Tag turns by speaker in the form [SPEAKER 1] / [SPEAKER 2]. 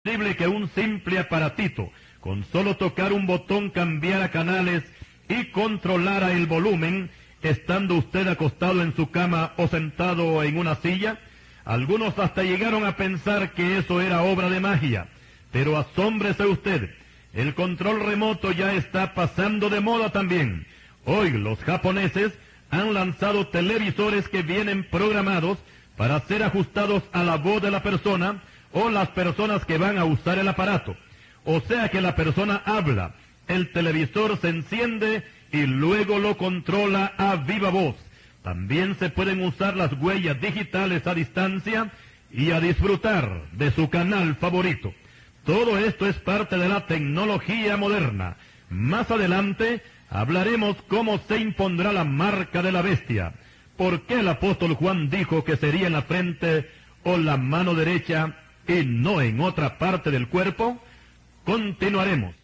[SPEAKER 1] posible que un simple aparatito, con solo tocar un botón, cambiara canales y controlara el volumen, estando usted acostado en su cama o sentado en una silla? Algunos hasta llegaron a pensar que eso era obra de magia. Pero asómbrese usted, el control remoto ya está pasando de moda también. Hoy los japoneses han lanzado televisores que vienen programados para ser ajustados a la voz de la persona o las personas que van a usar el aparato. O sea que la persona habla, el televisor se enciende y luego lo controla a viva voz. También se pueden usar las huellas digitales a distancia y a disfrutar de su canal favorito. Todo esto es parte de la tecnología moderna. Más adelante hablaremos cómo se impondrá la marca de la bestia. ¿Por qué el apóstol Juan dijo que sería en la frente o la mano derecha y no en otra parte del cuerpo? Continuaremos.